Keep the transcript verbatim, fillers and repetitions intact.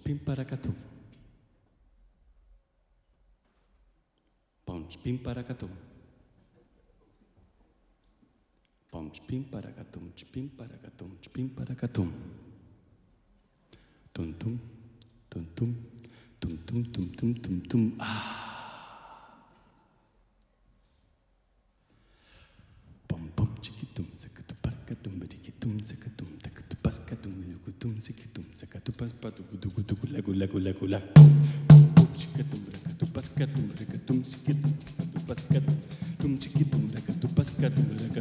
pim paracatum. Ponch pim paracatum. Ponch pim paracatum, pim paracatum, pim paracatum. Tum tum, tum tum, tum tum tum tum tum tum. Ah. Pom pom chiquitum, sacatu paracatum, badiquitum, sacatum, tacatu pascatum, lucutum, siquitum, sacatu paspatu, dugudugu, lagu lagu lagu lagu. Chiquitum, racatu pascatum, racatum, siquitum, racatu pascatum, tum chiquitum, racatu pascatum, racatu